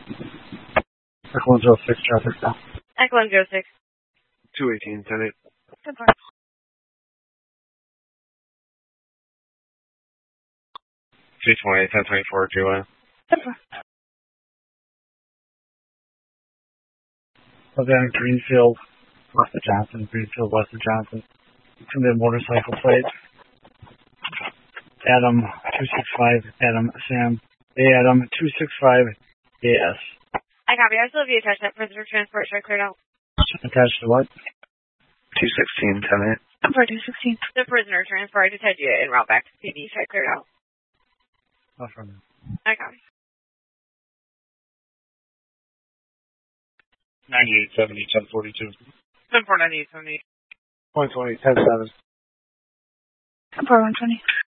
Echo 106, traffic stop. Echo 106. 218, 10-8. 10-4. 320, 1024, July. 10-4. Savannah Greenfield, west of Johnson. Greenfield, west of Johnson. Commit motorcycle plate. Adam 265, Adam Sam. Adam 265, AS. I copy. I still have you attached that prisoner transport. Should I clear it out? Attached to what? 216, 10-8. I'm for 216. The prisoner transport. I just had you en route back to PD. Should I clear it out? Not from you. I copy. 9870, 1042. 10-4, 98, 78. 120, 10-7. 10-4, 120.